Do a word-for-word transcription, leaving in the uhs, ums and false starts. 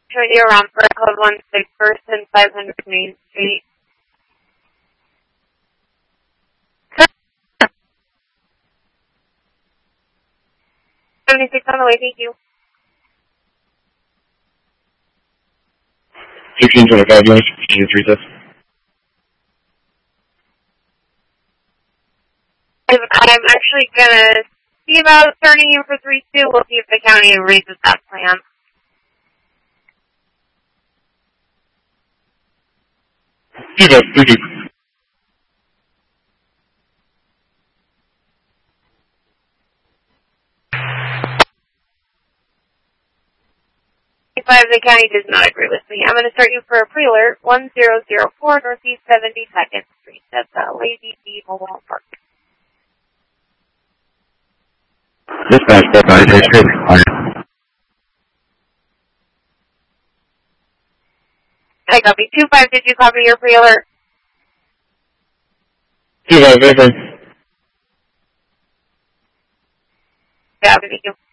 You're around for code one six First and five hundred Main Street. seventy-six on the way, thank you. sixteen twenty-five, you want to three sets? I'm actually going to see about starting you for three two. We'll see if the county raises that plan. You bet, thank you. Five, the county does not agree with me. I'm going to start you for a pre-alert, one zero zero four Northeast seventy-second Street. That's uh, Lady B Mobile Park. Dispatch, four five, eight, required. I copy. two five, did you copy your pre-alert? two five, very fine. Yeah, thank you.